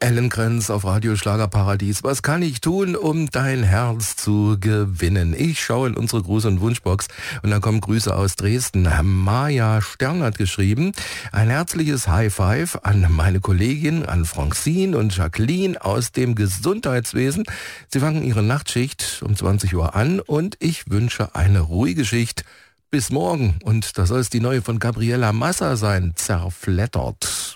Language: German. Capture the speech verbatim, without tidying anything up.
Ellen Krenz auf Radio Schlagerparadies. Was kann ich tun, um dein Herz zu gewinnen? Ich schaue in unsere Gruß- und Wunschbox und da kommen Grüße aus Dresden. Maja Stern hat geschrieben, ein herzliches High Five an meine Kollegin, an Francine und Jacqueline aus dem Gesundheitswesen. Sie fangen ihre Nachtschicht um zwanzig Uhr an und ich wünsche eine ruhige Schicht bis morgen. Und da soll es die neue von Gabriela Massa sein, Zerfleddert.